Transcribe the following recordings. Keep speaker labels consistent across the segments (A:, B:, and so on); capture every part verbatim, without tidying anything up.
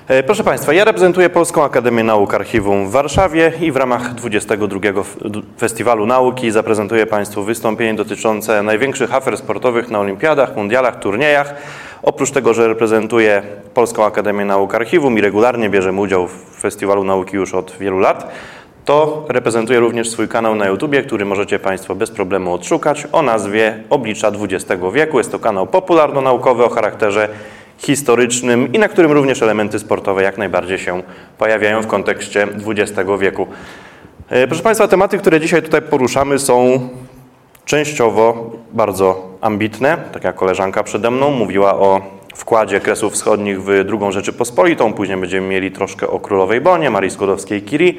A: Proszę Państwa, ja reprezentuję Polską Akademię Nauk Archiwum w Warszawie i w ramach dwudziestego drugiego Festiwalu Nauki zaprezentuję Państwu wystąpienie dotyczące największych afer sportowych na olimpiadach, mundialach, turniejach. Oprócz tego, że reprezentuję Polską Akademię Nauk Archiwum i regularnie bierzemy udział w Festiwalu Nauki już od wielu lat, to reprezentuję również swój kanał na YouTubie, który możecie Państwo bez problemu odszukać o nazwie Oblicza dwudziestego wieku. Jest to kanał popularno-naukowy o charakterze historycznym i na którym również elementy sportowe jak najbardziej się pojawiają w kontekście dwudziestego wieku. Proszę Państwa, tematy, które dzisiaj tutaj poruszamy, są częściowo bardzo ambitne. Tak jak koleżanka przede mną mówiła o wkładzie Kresów Wschodnich w drugą Rzeczypospolitą, później będziemy mieli troszkę o Królowej Bonie, Marii Skłodowskiej-Curie.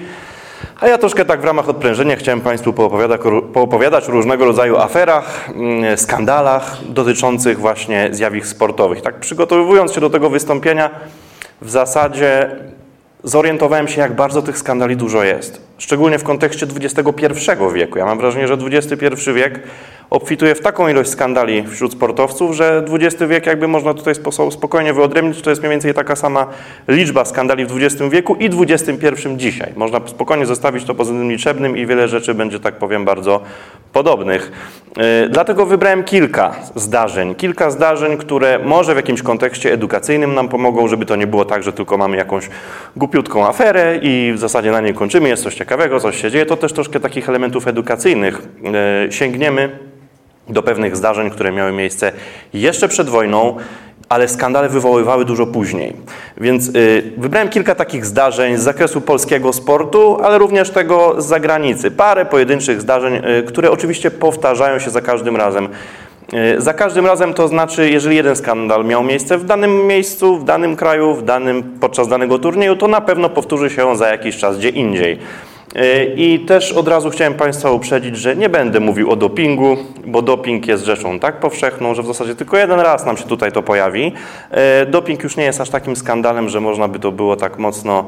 A: A ja troszkę tak w ramach odprężenia chciałem Państwu poopowiadać, poopowiadać o różnego rodzaju aferach, skandalach dotyczących właśnie zjawisk sportowych. Tak przygotowując się do tego wystąpienia, w zasadzie zorientowałem się, jak bardzo tych skandali dużo jest. Szczególnie w kontekście dwudziestego pierwszego wieku. Ja mam wrażenie, że dwudziesty pierwszy wiek obfituje w taką ilość skandali wśród sportowców, że dwudziesty wiek jakby można tutaj spokojnie wyodrębnić, to jest mniej więcej taka sama liczba skandali w dwudziestym wieku i dwudziestym pierwszym dzisiaj. Można spokojnie zostawić to pod względem liczebnym i wiele rzeczy będzie, tak powiem, bardzo podobnych. Yy, dlatego wybrałem kilka zdarzeń. Kilka zdarzeń, które może w jakimś kontekście edukacyjnym nam pomogą, żeby to nie było tak, że tylko mamy jakąś głupiutką aferę i w zasadzie na niej kończymy, jest coś ciekawego, coś się dzieje. To też troszkę takich elementów edukacyjnych yy, sięgniemy do pewnych zdarzeń, które miały miejsce jeszcze przed wojną, ale skandale wywoływały dużo później. Więc y, wybrałem kilka takich zdarzeń z zakresu polskiego sportu, ale również tego z zagranicy. Parę pojedynczych zdarzeń, y, które oczywiście powtarzają się za każdym razem. Y, za każdym razem to znaczy, jeżeli jeden skandal miał miejsce w danym miejscu, w danym kraju, w danym, podczas danego turnieju, to na pewno powtórzy się on za jakiś czas gdzie indziej. I też od razu chciałem Państwa uprzedzić, że nie będę mówił o dopingu, bo doping jest rzeczą tak powszechną, że w zasadzie tylko jeden raz nam się tutaj to pojawi. Doping już nie jest aż takim skandalem, że można by to było tak mocno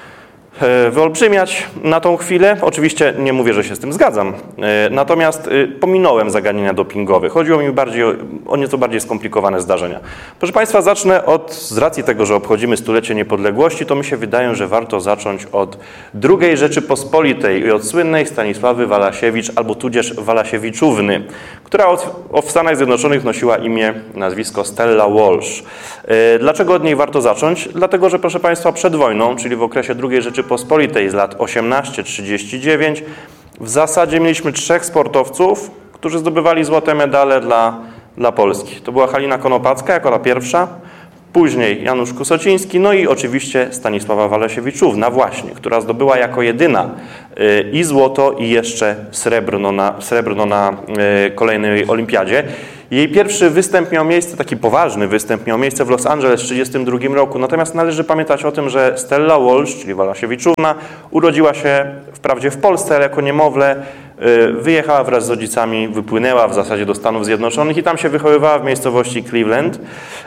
A: wyolbrzymiać na tą chwilę. Oczywiście nie mówię, że się z tym zgadzam, natomiast pominąłem zagadnienia dopingowe. Chodziło mi bardziej o, o nieco bardziej skomplikowane zdarzenia. Proszę Państwa, zacznę od, z racji tego, że obchodzimy stulecie niepodległości, to mi się wydaje, że warto zacząć od drugiej Rzeczypospolitej i od słynnej Stanisławy Walasiewicz, albo tudzież Walasiewiczówny, która od, w Stanach Zjednoczonych nosiła imię, nazwisko Stella Walsh. Dlaczego od niej warto zacząć? Dlatego, że proszę Państwa, przed wojną, czyli w okresie drugiej Rzeczypospolitej, Pospolitej z lat osiemnaście trzydzieści dziewięć w zasadzie mieliśmy trzech sportowców, którzy zdobywali złote medale dla, dla Polski. To była Halina Konopacka jako ta pierwsza, później Janusz Kusociński, no i oczywiście Stanisława Walasiewiczówna właśnie, która zdobyła jako jedyna y, i złoto, i jeszcze srebrno na, srebrno na y, kolejnej olimpiadzie. Jej pierwszy występ miał miejsce, taki poważny występ miał miejsce w Los Angeles w tysiąc dziewięćset trzydziestym drugim roku. Natomiast należy pamiętać o tym, że Stella Walsh, czyli Walasiewiczówna, urodziła się wprawdzie w Polsce, ale jako niemowlę wyjechała wraz z rodzicami, wypłynęła w zasadzie do Stanów Zjednoczonych i tam się wychowywała w miejscowości Cleveland,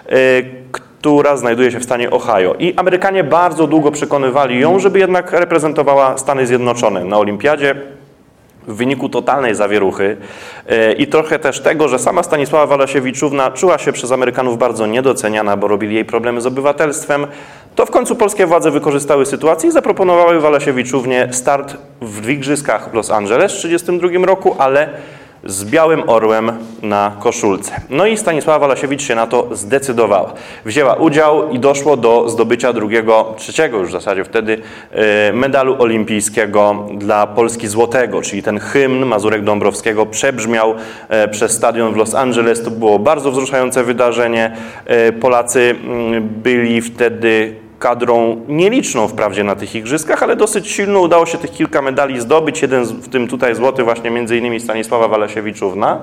A: która znajduje się w stanie Ohio. I Amerykanie bardzo długo przekonywali ją, żeby jednak reprezentowała Stany Zjednoczone na olimpiadzie. W wyniku totalnej zawieruchy i trochę też tego, że sama Stanisława Walasiewiczówna czuła się przez Amerykanów bardzo niedoceniana, bo robili jej problemy z obywatelstwem, to w końcu polskie władze wykorzystały sytuację i zaproponowały Walasiewiczównie start w igrzyskach w Los Angeles w tysiąc dziewięćset trzydziestym drugim roku, ale z białym orłem na koszulce. No i Stanisława Walasiewicz się na to zdecydowała. Wzięła udział i doszło do zdobycia drugiego, trzeciego już w zasadzie wtedy medalu olimpijskiego dla Polski złotego, czyli ten hymn Mazurek Dąbrowskiego przebrzmiał przez stadion w Los Angeles. To było bardzo wzruszające wydarzenie. Polacy byli wtedy kadrą nieliczną wprawdzie na tych igrzyskach, ale dosyć silną. Udało się tych kilka medali zdobyć. Jeden w tym tutaj złoty właśnie między innymi Stanisława Walasiewiczówna.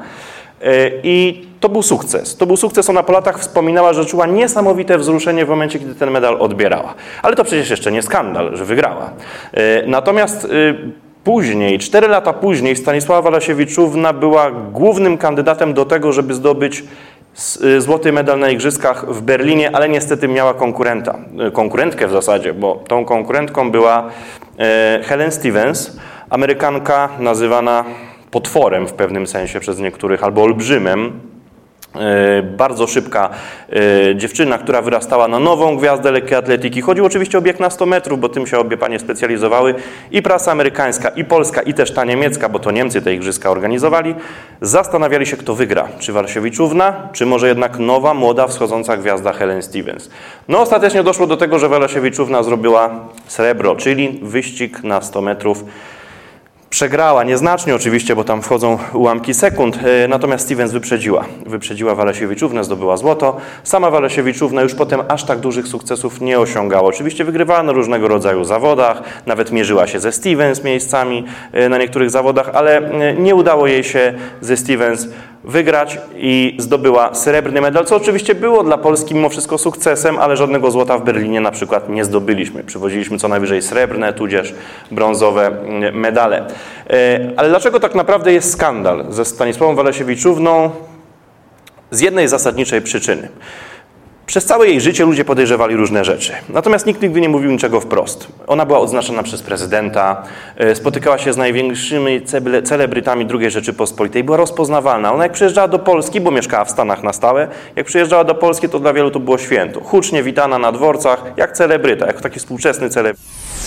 A: I to był sukces. To był sukces. Ona po latach wspominała, że czuła niesamowite wzruszenie w momencie, kiedy ten medal odbierała. Ale to przecież jeszcze nie skandal, że wygrała. Natomiast później, cztery lata później Stanisława Walasiewiczówna była głównym kandydatem do tego, żeby zdobyć złoty medal na igrzyskach w Berlinie, ale niestety miała konkurenta, konkurentkę w zasadzie, bo tą konkurentką była Helen Stevens, Amerykanka nazywana potworem w pewnym sensie przez niektórych, albo olbrzymem. Bardzo szybka dziewczyna, która wyrastała na nową gwiazdę lekkiej atletyki. Chodziło oczywiście o bieg na sto metrów, bo tym się obie panie specjalizowały. I prasa amerykańska, i polska, i też ta niemiecka, bo to Niemcy te igrzyska organizowali, zastanawiali się, kto wygra. Czy Walasiewiczówna, czy może jednak nowa, młoda, wschodząca gwiazda Helen Stevens. No ostatecznie doszło do tego, że Walasiewiczówna zrobiła srebro, czyli wyścig na sto metrów. Przegrała, nieznacznie oczywiście, bo tam wchodzą ułamki sekund, natomiast Stevens wyprzedziła. Wyprzedziła Walasiewiczównę, zdobyła złoto. Sama Walasiewiczówna już potem aż tak dużych sukcesów nie osiągała. Oczywiście wygrywała na różnego rodzaju zawodach, nawet mierzyła się ze Stevens miejscami na niektórych zawodach, ale nie udało jej się ze Stevens wygrać i zdobyła srebrny medal, co oczywiście było dla Polski mimo wszystko sukcesem, ale żadnego złota w Berlinie na przykład nie zdobyliśmy. Przywoziliśmy co najwyżej srebrne, tudzież brązowe medale. Ale dlaczego tak naprawdę jest skandal ze Stanisławą Walasiewiczówną? Z jednej zasadniczej przyczyny. Przez całe jej życie ludzie podejrzewali różne rzeczy. Natomiast nikt nigdy nie mówił niczego wprost. Ona była odznaczona przez prezydenta, spotykała się z największymi celebrytami drugiej Rzeczypospolitej, była rozpoznawalna. Ona jak przyjeżdżała do Polski, bo mieszkała w Stanach na stałe, jak przyjeżdżała do Polski, to dla wielu to było święto. Hucznie witana na dworcach, jak celebryta, jak taki współczesny celebryta.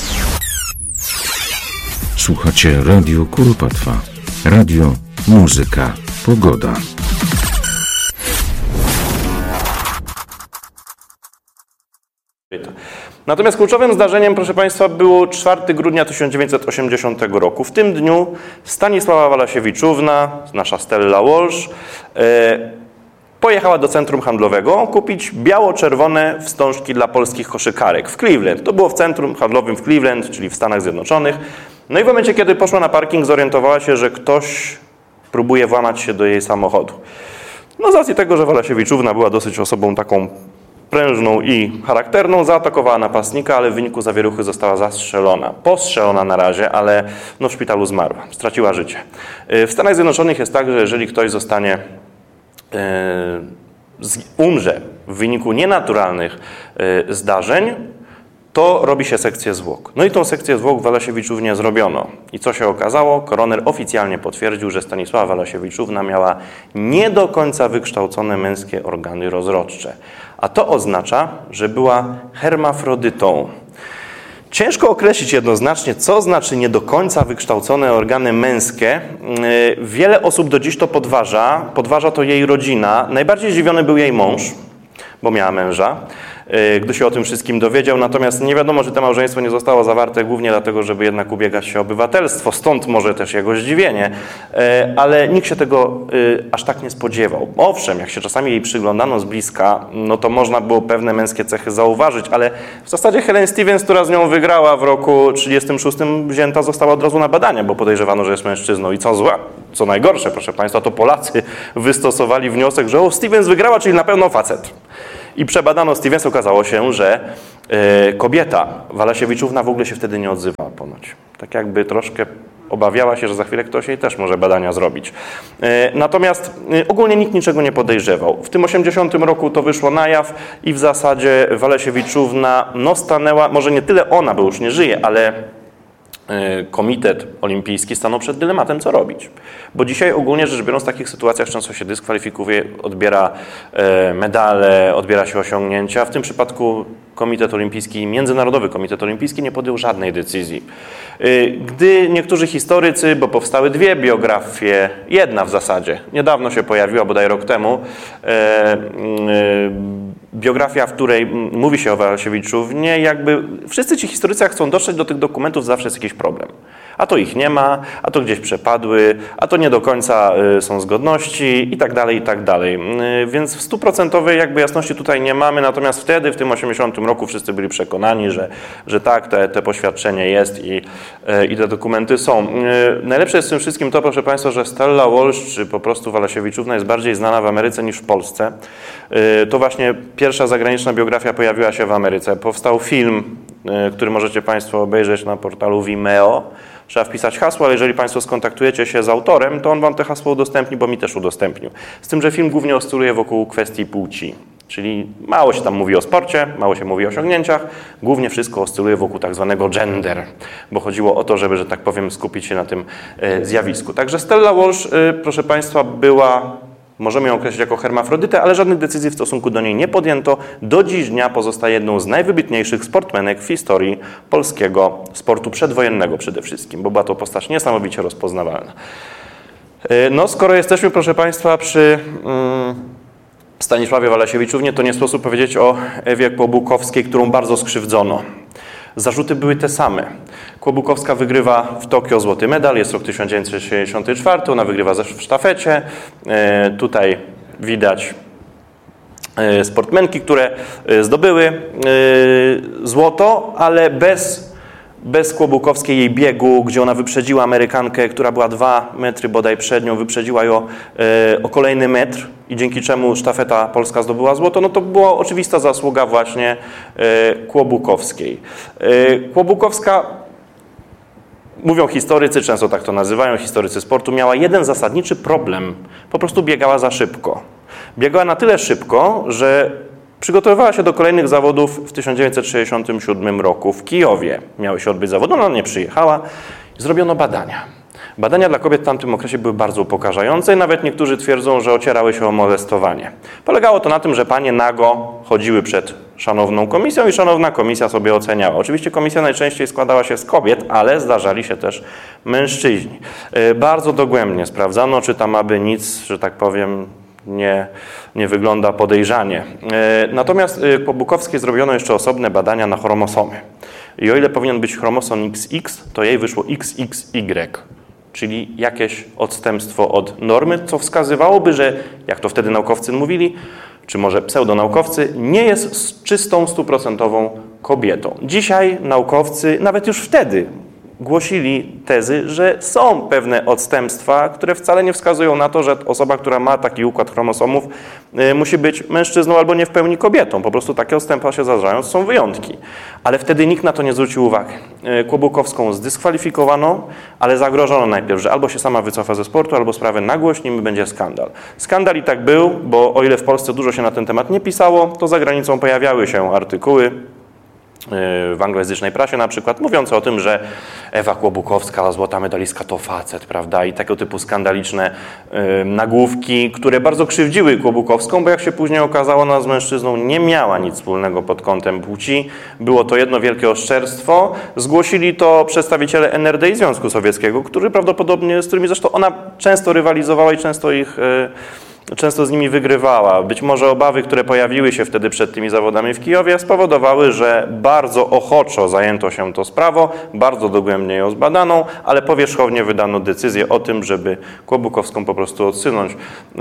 B: Słuchacie Radio Kuropatwa. Radio, muzyka, pogoda.
A: Natomiast kluczowym zdarzeniem, proszę Państwa, było czwartego grudnia tysiąc dziewięćset osiemdziesiątego roku. W tym dniu Stanisława Walasiewiczówna, nasza Stella Walsh, e, pojechała do centrum handlowego kupić biało-czerwone wstążki dla polskich koszykarek w Cleveland. To było w centrum handlowym w Cleveland, czyli w Stanach Zjednoczonych. No i w momencie, kiedy poszła na parking, zorientowała się, że ktoś próbuje włamać się do jej samochodu. No z racji tego, że Walasiewiczówna była dosyć osobą taką prężną i charakterną, zaatakowała napastnika, ale w wyniku zawieruchy została zastrzelona. Postrzelona na razie, ale no w szpitalu zmarła. Straciła życie. W Stanach Zjednoczonych jest tak, że jeżeli ktoś zostanie, yy, umrze w wyniku nienaturalnych yy, zdarzeń, to robi się sekcję zwłok. No i tą sekcję zwłok Walasiewiczównie zrobiono. I co się okazało? Koroner oficjalnie potwierdził, że Stanisława Walasiewiczówna miała nie do końca wykształcone męskie organy rozrodcze. A to oznacza, że była hermafrodytą. Ciężko określić jednoznacznie, co znaczy nie do końca wykształcone organy męskie. Wiele osób do dziś to podważa. Podważa to jej rodzina. Najbardziej zdziwiony był jej mąż, bo miała męża, gdy się o tym wszystkim dowiedział. Natomiast nie wiadomo, czy to małżeństwo nie zostało zawarte głównie dlatego, żeby jednak ubiegać się o obywatelstwo. Stąd może też jego zdziwienie. Ale nikt się tego aż tak nie spodziewał. Owszem, jak się czasami jej przyglądano z bliska, no to można było pewne męskie cechy zauważyć, ale w zasadzie Helen Stevens, która z nią wygrała w roku trzydziestym szóstym, wzięta została od razu na badania, bo podejrzewano, że jest mężczyzną. I co zła, co najgorsze, proszę Państwa, to Polacy wystosowali wniosek, że o, Stevens wygrała, czyli na pewno facet. I przebadano Stevens, okazało się, że y, kobieta, Walasiewiczówna w ogóle się wtedy nie odzywała ponoć. Tak jakby troszkę obawiała się, że za chwilę ktoś jej też może badania zrobić. Y, natomiast y, ogólnie nikt niczego nie podejrzewał. W tym osiemdziesiątym roku to wyszło na jaw i w zasadzie Walasiewiczówna no stanęła, może nie tyle ona, bo już nie żyje, ale Komitet Olimpijski stanął przed dylematem, co robić. Bo dzisiaj ogólnie rzecz biorąc w takich sytuacjach często się dyskwalifikuje, odbiera medale, odbiera się osiągnięcia. W tym przypadku Komitet Olimpijski, Międzynarodowy Komitet Olimpijski nie podjął żadnej decyzji. Gdy niektórzy historycy, bo powstały dwie biografie, jedna w zasadzie, niedawno się pojawiła, bodaj rok temu, biografia, w której mówi się o Walasiewiczównie, jakby wszyscy ci historycy, jak chcą dotrzeć do tych dokumentów, zawsze jest jakiś problem. A to ich nie ma, a to gdzieś przepadły, a to nie do końca są zgodności i tak dalej, i tak dalej. Więc w stuprocentowej jakby jasności tutaj nie mamy, natomiast wtedy, w tym osiemdziesiątym roku wszyscy byli przekonani, że, że tak, te, te poświadczenie jest i, i te dokumenty są. Najlepsze jest w tym wszystkim to, proszę Państwa, że Stella Walsh, czy po prostu Walasiewiczówna jest bardziej znana w Ameryce niż w Polsce. To właśnie pierwsza zagraniczna biografia pojawiła się w Ameryce. Powstał film, który możecie Państwo obejrzeć na portalu Vimeo. Trzeba wpisać hasło, ale jeżeli Państwo skontaktujecie się z autorem, to on Wam te hasło udostępni, bo mi też udostępnił. Z tym, że film głównie oscyluje wokół kwestii płci. Czyli mało się tam mówi o sporcie, mało się mówi o osiągnięciach, głównie wszystko oscyluje wokół tak zwanego gender, bo chodziło o to, żeby, że tak powiem, skupić się na tym zjawisku. Także Stella Walsh, proszę Państwa, była Możemy ją określić jako hermafrodytę, ale żadnych decyzji w stosunku do niej nie podjęto. Do dziś dnia pozostaje jedną z najwybitniejszych sportmenek w historii polskiego sportu przedwojennego przede wszystkim, bo była to postać niesamowicie rozpoznawalna. No, skoro jesteśmy, proszę Państwa, przy mm, Stanisławie Walasiewiczunie, to nie sposób powiedzieć o Ewie Kłobukowskiej, którą bardzo skrzywdzono. Zarzuty były te same. Kłobukowska wygrywa w Tokio złoty medal, jest rok tysiąc dziewięćset sześćdziesiąty czwarty, ona wygrywa w sztafecie. E, tutaj widać e, sportmenki, które zdobyły e, złoto, ale bez, bez Kłobukowskiej jej biegu, gdzie ona wyprzedziła Amerykankę, która była dwa metry bodaj przed nią, wyprzedziła ją e, o kolejny metr i dzięki czemu sztafeta polska zdobyła złoto, no to była oczywista zasługa właśnie e, Kłobukowskiej. E, Kłobukowska, mówią historycy, często tak to nazywają, historycy sportu, miała jeden zasadniczy problem. Po prostu biegała za szybko. Biegała na tyle szybko, że przygotowywała się do kolejnych zawodów w tysiąc dziewięćset sześćdziesiątym siódmym roku w Kijowie. Miały się odbyć zawody, ona nie przyjechała. Zrobiono badania. Badania dla kobiet w tamtym okresie były bardzo upokarzające i nawet niektórzy twierdzą, że ocierały się o molestowanie. Polegało to na tym, że panie nago chodziły przed szanowną komisją i szanowna komisja sobie oceniała. Oczywiście komisja najczęściej składała się z kobiet, ale zdarzali się też mężczyźni. Bardzo dogłębnie sprawdzano, czy tam aby nic, że tak powiem, nie, nie wygląda podejrzanie. Natomiast Kłobukowskiej zrobiono jeszcze osobne badania na chromosomy. I o ile powinien być chromosom X X, to jej wyszło X X Y. Czyli jakieś odstępstwo od normy, co wskazywałoby, że, jak to wtedy naukowcy mówili, czy może pseudonaukowcy, nie jest czystą, stuprocentową kobietą. Dzisiaj naukowcy, nawet już wtedy, głosili tezy, że są pewne odstępstwa, które wcale nie wskazują na to, że osoba, która ma taki układ chromosomów, y, musi być mężczyzną albo nie w pełni kobietą. Po prostu takie odstępstwa się zdarzają, są wyjątki. Ale wtedy nikt na to nie zwrócił uwagi. Y, Kłobukowską zdyskwalifikowano, ale zagrożono najpierw, że albo się sama wycofa ze sportu, albo sprawę nagłośnimy, będzie skandal. Skandal i tak był, bo o ile w Polsce dużo się na ten temat nie pisało, to za granicą pojawiały się artykuły w anglojęzycznej prasie na przykład, mówiące o tym, że Ewa Kłobukowska, złota medalistka, to facet, prawda, i tego typu skandaliczne y, nagłówki, które bardzo krzywdziły Kłobukowską, bo jak się później okazało, ona z mężczyzną nie miała nic wspólnego pod kątem płci. Było to jedno wielkie oszczerstwo. Zgłosili to przedstawiciele N R D i Związku Sowieckiego, którzy prawdopodobnie, z którymi zresztą ona często rywalizowała i często ich y, Często z nimi wygrywała. Być może obawy, które pojawiły się wtedy przed tymi zawodami w Kijowie, spowodowały, że bardzo ochoczo zajęto się tą sprawą, bardzo dogłębnie ją zbadano, ale powierzchownie wydano decyzję o tym, żeby Kłobukowską po prostu odsunąć.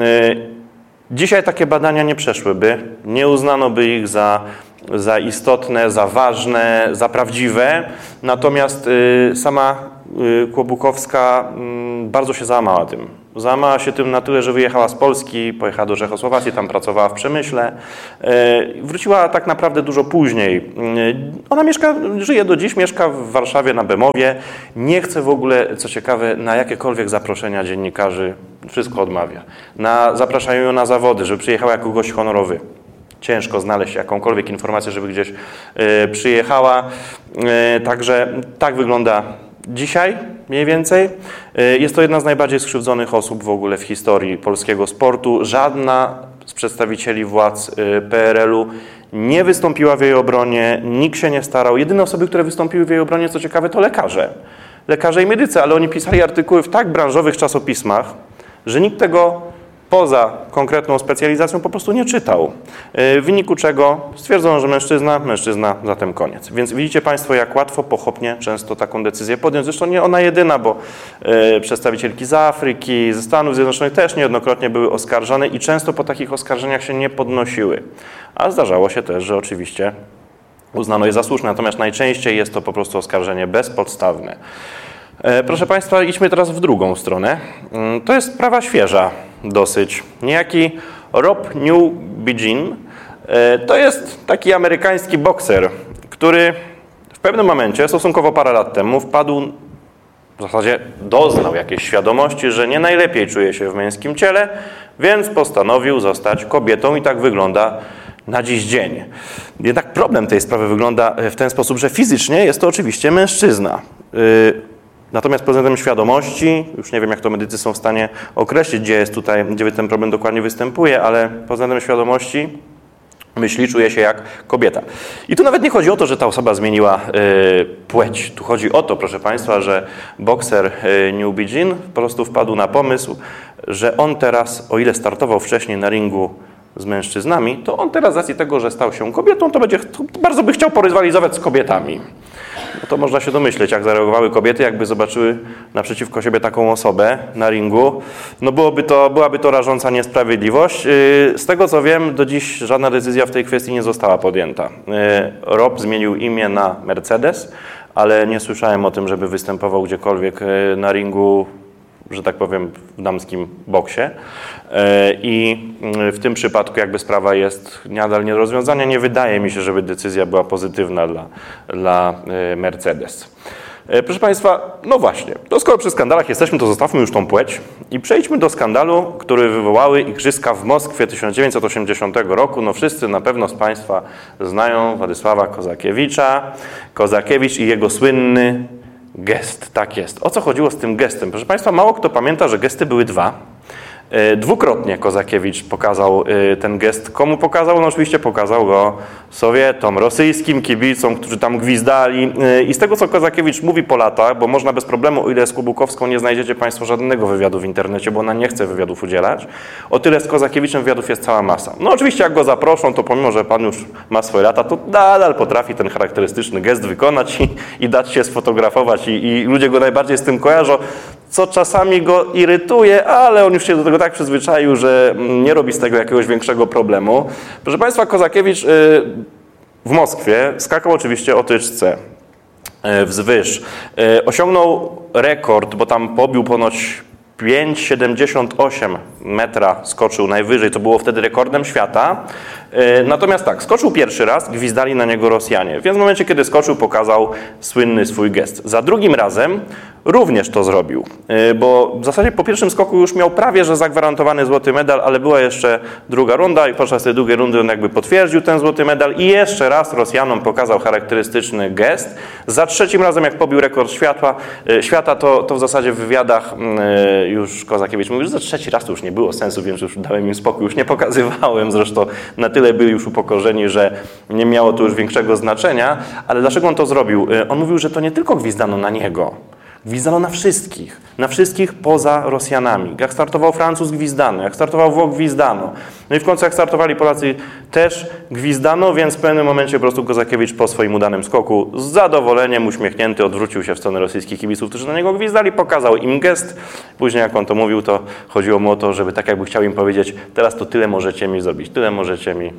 A: Dzisiaj takie badania nie przeszłyby, nie uznano by ich za, za istotne, za ważne, za prawdziwe, natomiast sama Kłobukowska bardzo się załamała tym. Załamała się tym na tyle, że wyjechała z Polski, pojechała do Czechosłowacji, tam pracowała w przemyśle. Wróciła tak naprawdę dużo później. Ona mieszka, żyje do dziś, mieszka w Warszawie na Bemowie. Nie chce w ogóle, co ciekawe, na jakiekolwiek zaproszenia dziennikarzy, wszystko odmawia. Na, zapraszają ją na zawody, żeby przyjechała jako gość honorowy. Ciężko znaleźć jakąkolwiek informację, żeby gdzieś y, przyjechała. Y, także tak wygląda dzisiaj mniej więcej. Jest to jedna z najbardziej skrzywdzonych osób w ogóle w historii polskiego sportu. Żadna z przedstawicieli władz P R L u nie wystąpiła w jej obronie, nikt się nie starał. Jedyne osoby, które wystąpiły w jej obronie, co ciekawe, to lekarze. Lekarze i medycy, ale oni pisali artykuły w tak branżowych czasopismach, że nikt tego poza konkretną specjalizacją po prostu nie czytał. W wyniku czego stwierdzono, że mężczyzna, mężczyzna, zatem koniec. Więc widzicie Państwo, jak łatwo, pochopnie często taką decyzję podjąć. Zresztą nie ona jedyna, bo y, przedstawicielki z Afryki, ze Stanów Zjednoczonych też niejednokrotnie były oskarżane i często po takich oskarżeniach się nie podnosiły. A zdarzało się też, że oczywiście uznano je za słuszne, natomiast najczęściej jest to po prostu oskarżenie bezpodstawne. Proszę Państwa, idźmy teraz w drugą stronę. To jest sprawa świeża dosyć. Niejaki Rob Newbigin to jest taki amerykański bokser, który w pewnym momencie, stosunkowo parę lat temu, wpadł, w zasadzie doznał jakiejś świadomości, że nie najlepiej czuje się w męskim ciele, więc postanowił zostać kobietą i tak wygląda na dziś dzień. Jednak problem tej sprawy wygląda w ten sposób, że fizycznie jest to oczywiście mężczyzna. Natomiast pod względem świadomości, już nie wiem, jak to medycy są w stanie określić, gdzie jest tutaj, gdzie ten problem dokładnie występuje, ale pod względem świadomości myśli, czuje się jak kobieta. I tu nawet nie chodzi o to, że ta osoba zmieniła y, płeć. Tu chodzi o to, proszę Państwa, że bokser y, Newbie Jean po prostu wpadł na pomysł, że on teraz, o ile startował wcześniej na ringu z mężczyznami, to on teraz z racji tego, że stał się kobietą, to będzie to bardzo by chciał porywalizować z kobietami. No to można się domyśleć, jak zareagowały kobiety, jakby zobaczyły naprzeciwko siebie taką osobę na ringu. No byłoby to, byłaby to rażąca niesprawiedliwość. Z tego co wiem, do dziś żadna decyzja w tej kwestii nie została podjęta. Rob zmienił imię na Mercedes, ale nie słyszałem o tym, żeby występował gdziekolwiek na ringu, że tak powiem, w damskim boksie. I w tym przypadku jakby sprawa jest nadal nie do rozwiązania. Nie wydaje mi się, żeby decyzja była pozytywna dla, dla Mercedes. Proszę Państwa, no właśnie, to skoro przy skandalach jesteśmy, to zostawmy już tą płeć i przejdźmy do skandalu, który wywołały igrzyska w Moskwie tysiąc dziewięćset osiemdziesiątego roku. No wszyscy na pewno z Państwa znają Władysława Kozakiewicza. Kozakiewicz i jego słynny gest, tak jest. O co chodziło z tym gestem? Proszę Państwa, mało kto pamięta, że gesty były dwa. Dwukrotnie Kozakiewicz pokazał ten gest. Komu pokazał? No oczywiście pokazał go Sowietom, rosyjskim kibicom, którzy tam gwizdali. I z tego, co Kozakiewicz mówi po latach, bo można bez problemu, o ile z Kłobukowską nie znajdziecie Państwo żadnego wywiadu w internecie, bo ona nie chce wywiadów udzielać, o tyle z Kozakiewiczem wywiadów jest cała masa. No oczywiście jak go zaproszą, to pomimo, że Pan już ma swoje lata, to nadal potrafi ten charakterystyczny gest wykonać i, i dać się sfotografować i, i ludzie go najbardziej z tym kojarzą, co czasami go irytuje, ale on już się do tego tak przyzwyczaił, że nie robi z tego jakiegoś większego problemu. Proszę Państwa, Kozakiewicz w Moskwie skakał oczywiście o tyczce wzwyż. Osiągnął rekord, bo tam pobił ponoć pięć przecinek siedemdziesiąt osiem metra, skoczył najwyżej, to było wtedy rekordem świata. Natomiast tak, skoczył pierwszy raz, gwizdali na niego Rosjanie, więc w momencie, kiedy skoczył, pokazał słynny swój gest. Za drugim razem również to zrobił, bo w zasadzie po pierwszym skoku już miał prawie, że zagwarantowany złoty medal, ale była jeszcze druga runda i podczas tej drugiej rundy on jakby potwierdził ten złoty medal i jeszcze raz Rosjanom pokazał charakterystyczny gest. Za trzecim razem, jak pobił rekord świata, świata to, to w zasadzie w wywiadach już Kozakiewicz mówił, że za trzeci raz to już nie było sensu, więc już dałem im spokój, już nie pokazywałem, zresztą na tyle byli już upokorzeni, że nie miało to już większego znaczenia, ale dlaczego on to zrobił? On mówił, że to nie tylko gwizdano na niego, gwizdano na wszystkich, na wszystkich poza Rosjanami. Jak startował Francuz, gwizdano, jak startował Włoch, gwizdano. No i w końcu jak startowali Polacy, też gwizdano, więc w pewnym momencie po prostu Kozakiewicz po swoim udanym skoku z zadowoleniem uśmiechnięty odwrócił się w stronę rosyjskich kibiców, którzy na niego gwizdali, pokazał im gest. Później jak on to mówił, to chodziło mu o to, żeby tak jakby chciał im powiedzieć, teraz to tyle możecie mi zrobić, tyle możecie mi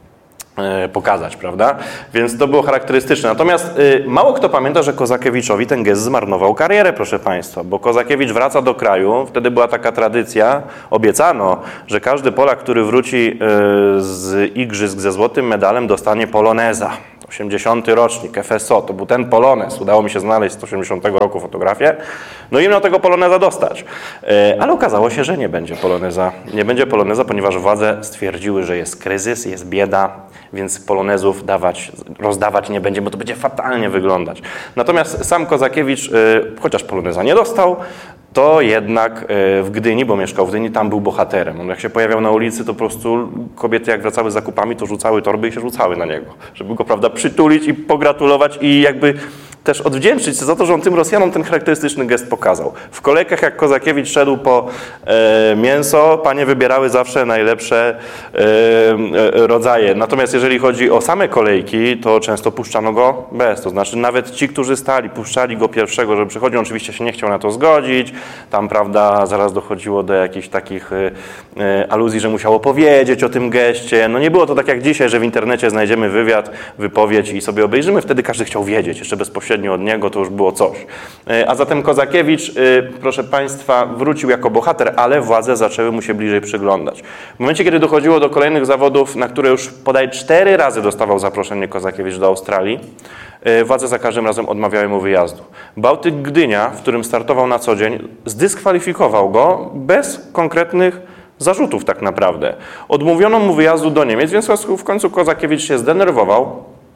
A: pokazać, prawda? Więc to było charakterystyczne. Natomiast y, mało kto pamięta, że Kozakiewiczowi ten gest zmarnował karierę, proszę Państwa, bo Kozakiewicz wraca do kraju, wtedy była taka tradycja, obiecano, że każdy Polak, który wróci y, z igrzysk ze złotym medalem, dostanie poloneza. osiemdziesiąty rocznik, F S O, to był ten polonez. Udało mi się znaleźć z osiemdziesiątego roku fotografię. No i miał tego poloneza dostać. Ale okazało się, że nie będzie poloneza. Nie będzie poloneza, ponieważ władze stwierdziły, że jest kryzys, jest bieda, więc polonezów dawać, rozdawać nie będzie, bo to będzie fatalnie wyglądać. Natomiast sam Kozakiewicz, chociaż poloneza nie dostał, to jednak w Gdyni, bo mieszkał w Gdyni, tam był bohaterem. On jak się pojawiał na ulicy, to po prostu kobiety jak wracały z zakupami, to rzucały torby i się rzucały na niego, żeby go, prawda, przytulić i pogratulować i jakby też odwdzięczyć się za to, że on tym Rosjanom ten charakterystyczny gest pokazał. W kolejkach, jak Kozakiewicz szedł po e, mięso, panie wybierały zawsze najlepsze e, e, rodzaje. Natomiast jeżeli chodzi o same kolejki, to często puszczano go bez. To znaczy nawet ci, którzy stali, puszczali go pierwszego, żeby przychodził. On oczywiście się nie chciał na to zgodzić. Tam, prawda, zaraz dochodziło do jakichś takich e, e, aluzji, że musiał opowiedzieć o tym geście. No nie było to tak jak dzisiaj, że w internecie znajdziemy wywiad, wypowiedź i sobie obejrzymy. Wtedy każdy chciał wiedzieć, jeszcze bezpośrednio od niego, to już było coś. A zatem Kozakiewicz, proszę Państwa, wrócił jako bohater, ale władze zaczęły mu się bliżej przyglądać. W momencie, kiedy dochodziło do kolejnych zawodów, na które już podaj cztery razy dostawał zaproszenie Kozakiewicz do Australii, władze za każdym razem odmawiały mu wyjazdu. Bałtyk Gdynia, w którym startował na co dzień, zdyskwalifikował go bez konkretnych zarzutów tak naprawdę. Odmówiono mu wyjazdu do Niemiec, więc w końcu Kozakiewicz się zdenerwował.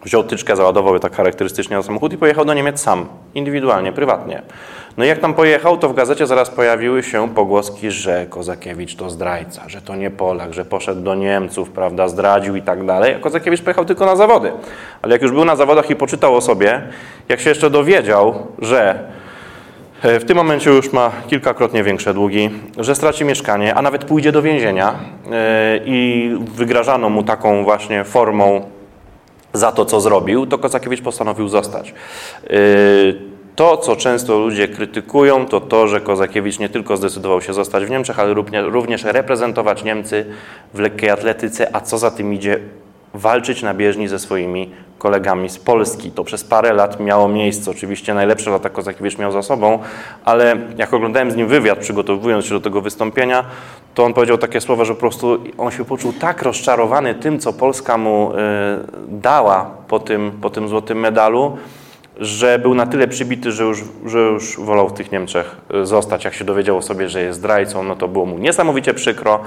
A: wziął tyczkę, załadował je tak charakterystycznie na samochód i pojechał do Niemiec sam, indywidualnie, prywatnie. No i jak tam pojechał, to w gazecie zaraz pojawiły się pogłoski, że Kozakiewicz to zdrajca, że to nie Polak, że poszedł do Niemców, prawda, zdradził i tak dalej. A Kozakiewicz pojechał tylko na zawody. Ale jak już był na zawodach i poczytał o sobie, jak się jeszcze dowiedział, że w tym momencie już ma kilkakrotnie większe długi, że straci mieszkanie, a nawet pójdzie do więzienia i wygrażano mu taką właśnie formą za to, co zrobił, to Kozakiewicz postanowił zostać. To, co często ludzie krytykują, to to, że Kozakiewicz nie tylko zdecydował się zostać w Niemczech, ale również reprezentować Niemcy w lekkiej atletyce, a co za tym idzie, walczyć na bieżni ze swoimi kolegami z Polski. To przez parę lat miało miejsce. Oczywiście najlepsze lata Kozakiewicz miał za sobą, ale jak oglądałem z nim wywiad, przygotowując się do tego wystąpienia, to on powiedział takie słowa, że po prostu on się poczuł tak rozczarowany tym, co Polska mu y, dała po tym, po tym złotym medalu, że był na tyle przybity, że już, że już wolał w tych Niemczech zostać. Jak się dowiedział o sobie, że jest zdrajcą, no to było mu niesamowicie przykro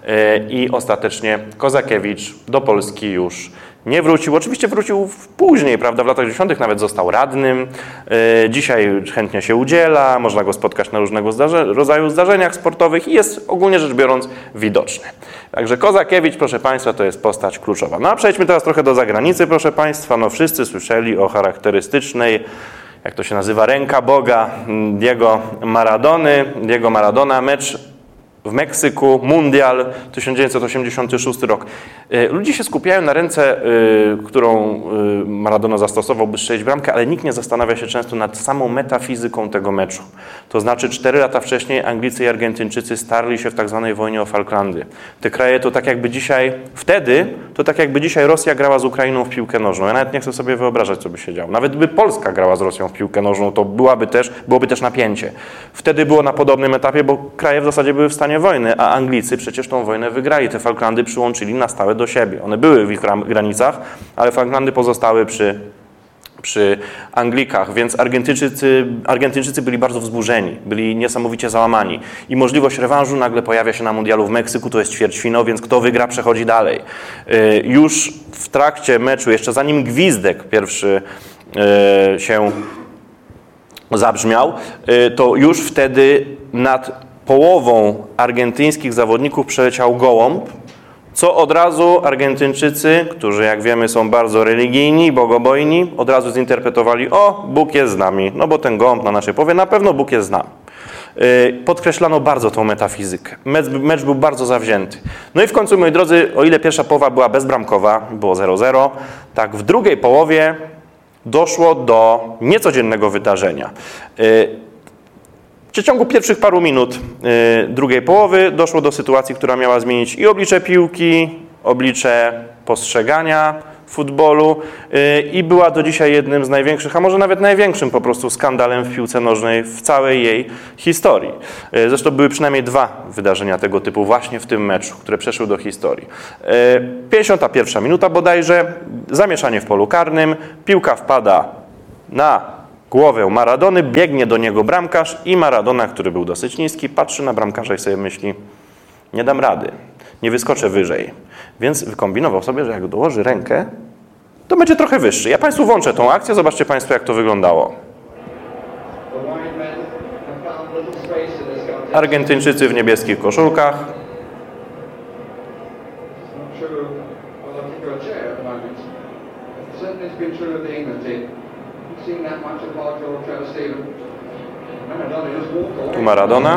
A: i ostatecznie Kozakiewicz do Polski już nie wrócił. Oczywiście wrócił później, prawda, w latach dziewięćdziesiątych nawet został radnym. Dzisiaj chętnie się udziela, można go spotkać na różnego zdarze- rodzaju zdarzeniach sportowych i jest ogólnie rzecz biorąc widoczny. Także Kozakiewicz, proszę Państwa, to jest postać kluczowa. No a przejdźmy teraz trochę do zagranicy, proszę Państwa. No wszyscy słyszeli o charakterystycznej, jak to się nazywa, ręka Boga Diego Maradony. Diego Maradona, mecz w Meksyku, Mundial, tysiąc dziewięćset osiemdziesiąty szósty rok. Ludzie się skupiają na ręce, którą Maradona zastosował, by strzelić bramkę, ale nikt nie zastanawia się często nad samą metafizyką tego meczu. To znaczy cztery lata wcześniej Anglicy i Argentyńczycy starli się w tak zwanej wojnie o Falklandy. Te kraje to tak jakby dzisiaj, wtedy, to tak jakby dzisiaj Rosja grała z Ukrainą w piłkę nożną. Ja nawet nie chcę sobie wyobrażać, co by się działo. Nawet gdyby Polska grała z Rosją w piłkę nożną, to byłaby też, byłoby też napięcie. Wtedy było na podobnym etapie, bo kraje w zasadzie były w stanie wojny, a Anglicy przecież tą wojnę wygrali. Te Falklandy przyłączyli na stałe do siebie. One były w ich granicach, ale Falklandy pozostały przy, przy Anglikach, więc Argentyńczycy, Argentyńczycy byli bardzo wzburzeni, byli niesamowicie załamani. I możliwość rewanżu nagle pojawia się na mundialu w Meksyku, to jest ćwierćfinał, więc kto wygra, przechodzi dalej. Już w trakcie meczu, jeszcze zanim gwizdek pierwszy się zabrzmiał, to już wtedy nad połową argentyńskich zawodników przeleciał gołąb, co od razu Argentyńczycy, którzy jak wiemy są bardzo religijni, bogobojni, od razu zinterpretowali: o, Bóg jest z nami, no bo ten gołąb na naszej połowie, na pewno Bóg jest z nami. Podkreślano bardzo tą metafizykę. Mecz, mecz był bardzo zawzięty. No i w końcu, moi drodzy, o ile pierwsza połowa była bezbramkowa, było zero zero, tak w drugiej połowie doszło do niecodziennego wydarzenia. W ciągu pierwszych paru minut y, drugiej połowy doszło do sytuacji, która miała zmienić i oblicze piłki, oblicze postrzegania futbolu y, i była do dzisiaj jednym z największych, a może nawet największym po prostu skandalem w piłce nożnej w całej jej historii. Y, zresztą były przynajmniej dwa wydarzenia tego typu właśnie w tym meczu, które przeszły do historii. Y, pięćdziesiąta pierwsza minuta bodajże, zamieszanie w polu karnym, piłka wpada na głowę Maradony, biegnie do niego bramkarz i Maradona, który był dosyć niski, patrzy na bramkarza i sobie myśli: nie dam rady, nie wyskoczę wyżej. Więc wykombinował sobie, że jak dołoży rękę, to będzie trochę wyższy. Ja Państwu włączę tą akcję, zobaczcie Państwo, jak to wyglądało. Argentyńczycy w niebieskich koszulkach. Tu Maradona.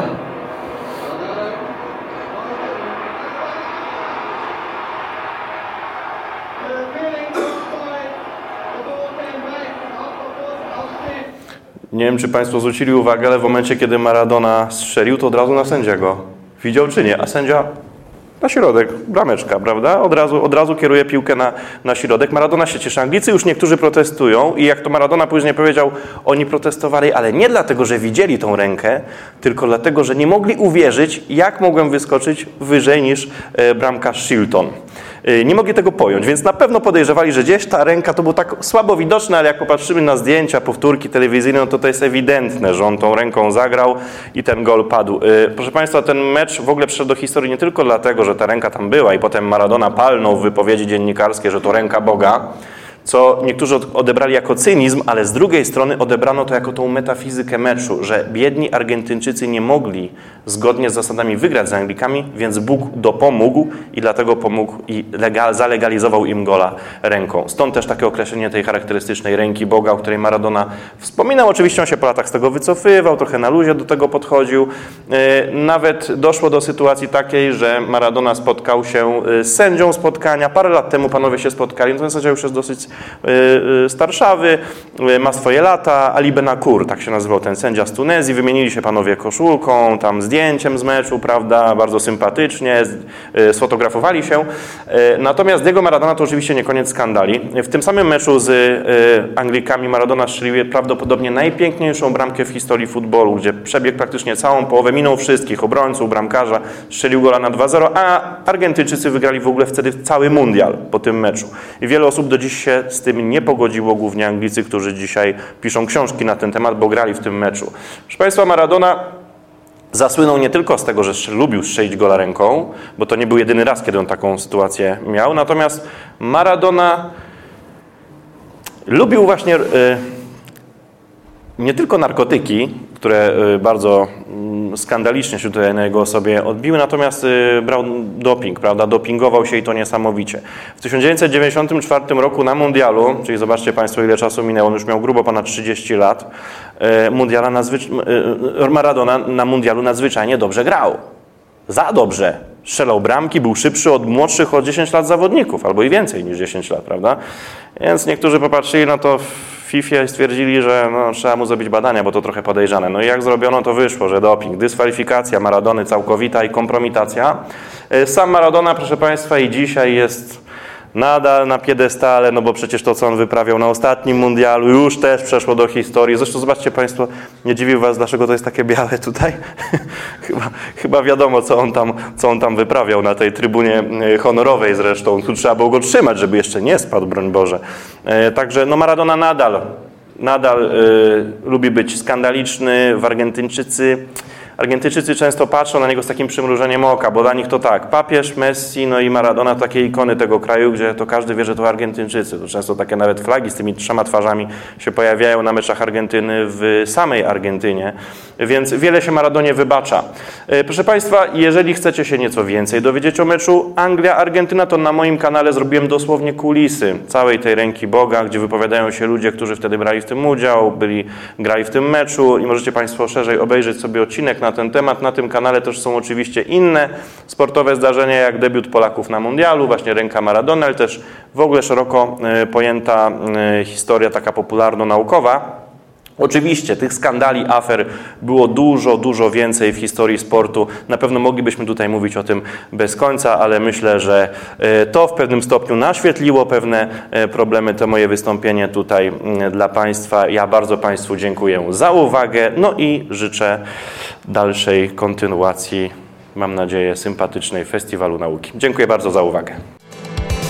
A: Nie wiem, czy Państwo zwrócili uwagę, ale w momencie, kiedy Maradona strzelił, to od razu na sędziego. Widział czy nie? A sędzia na środek, brameczka, prawda? Od razu, od razu kieruje piłkę na, na środek. Maradona się cieszy. Anglicy już niektórzy protestują i jak to Maradona później powiedział, oni protestowali, ale nie dlatego, że widzieli tą rękę, tylko dlatego, że nie mogli uwierzyć, jak mogłem wyskoczyć wyżej niż e, bramkarz Shilton. E, nie mogli tego pojąć, więc na pewno podejrzewali, że gdzieś ta ręka to było tak słabo widoczne, ale jak popatrzymy na zdjęcia, powtórki telewizyjne, no to to jest ewidentne, że on tą ręką zagrał i ten gol padł. E, proszę Państwa, ten mecz w ogóle przeszedł do historii nie tylko dlatego, że ta ręka tam była i potem Maradona palnął w wypowiedzi dziennikarskiej, że to ręka Boga, co niektórzy odebrali jako cynizm, ale z drugiej strony odebrano to jako tą metafizykę meczu, że biedni Argentyńczycy nie mogli zgodnie z zasadami wygrać z Anglikami, więc Bóg dopomógł i dlatego pomógł i legal, zalegalizował im gola ręką. Stąd też takie określenie tej charakterystycznej ręki Boga, o której Maradona wspominał. Oczywiście on się po latach z tego wycofywał, trochę na luzie do tego podchodził. Nawet doszło do sytuacji takiej, że Maradona spotkał się z sędzią spotkania. Parę lat temu panowie się spotkali, no ten sędzia już jest dosyć starszawy, ma swoje lata. Ali Benakur, tak się nazywał ten sędzia z Tunezji. Wymienili się panowie koszulką, tam zdjęciem z meczu, prawda, bardzo sympatycznie, sfotografowali się. Natomiast Diego Maradona to oczywiście nie koniec skandali. W tym samym meczu z Anglikami Maradona strzelił prawdopodobnie najpiękniejszą bramkę w historii futbolu, gdzie przebiegł praktycznie całą połowę, minął wszystkich obrońców, bramkarza, strzelił gola na dwa zero, a Argentyńczycy wygrali w ogóle wtedy cały mundial po tym meczu. I wiele osób do dziś się z tym nie pogodziło, głównie Anglicy, którzy dzisiaj piszą książki na ten temat, bo grali w tym meczu. Proszę Państwa, Maradona zasłynął nie tylko z tego, że lubił strzelić gola ręką, bo to nie był jedyny raz, kiedy on taką sytuację miał, natomiast Maradona lubił właśnie yy, nie tylko narkotyki, które bardzo skandalicznie się tutaj na jego osobie odbiły, natomiast brał doping, prawda, dopingował się i to niesamowicie. W tysiąc dziewięćset dziewięćdziesiątym czwartym roku na mundialu, czyli zobaczcie Państwo, ile czasu minęło, on już miał grubo ponad trzydzieści lat, mundiala nadzwycz... Maradona na mundialu nadzwyczajnie dobrze grał. Za dobrze. Strzelał bramki, był szybszy od młodszych o dziesięć lat zawodników, albo i więcej niż dziesięć lat, prawda? Więc niektórzy popatrzyli na to w FIFA i stwierdzili, że no, trzeba mu zrobić badania, bo to trochę podejrzane. No i jak zrobiono, to wyszło, że doping, dyskwalifikacja Maradony całkowita i kompromitacja. Sam Maradona, proszę Państwa, i dzisiaj jest nadal na piedestale, no bo przecież to, co on wyprawiał na ostatnim mundialu, już też przeszło do historii. Zresztą zobaczcie Państwo, nie dziwi Was, dlaczego to jest takie białe tutaj? chyba, chyba wiadomo, co on, tam, co on tam wyprawiał na tej trybunie honorowej zresztą. Tu trzeba było go trzymać, żeby jeszcze nie spadł, broń Boże. E, także no Maradona nadal, nadal e, lubi być skandaliczny. W Argentyńczycy... Argentyńczycy często patrzą na niego z takim przymrużeniem oka, bo dla nich to tak, papież, Messi, no i Maradona, takie ikony tego kraju, gdzie to każdy wie, że to Argentyńczycy. To często takie nawet flagi z tymi trzema twarzami się pojawiają na meczach Argentyny w samej Argentynie, więc wiele się Maradonie wybacza. Proszę Państwa, jeżeli chcecie się nieco więcej dowiedzieć o meczu Anglia-Argentyna, to na moim kanale zrobiłem dosłownie kulisy całej tej ręki Boga, gdzie wypowiadają się ludzie, którzy wtedy brali w tym udział, byli, grali w tym meczu i możecie Państwo szerzej obejrzeć sobie odcinek na ten temat. Na tym kanale też są oczywiście inne sportowe zdarzenia, jak debiut Polaków na mundialu, właśnie ręka Maradona, ale też w ogóle szeroko pojęta historia taka popularno-naukowa. Oczywiście tych skandali, afer było dużo, dużo więcej w historii sportu. Na pewno moglibyśmy tutaj mówić o tym bez końca, ale myślę, że to w pewnym stopniu naświetliło pewne problemy, to moje wystąpienie tutaj dla Państwa. Ja bardzo Państwu dziękuję za uwagę, no i życzę dalszej kontynuacji, mam nadzieję, sympatycznej Festiwalu Nauki. Dziękuję bardzo za uwagę.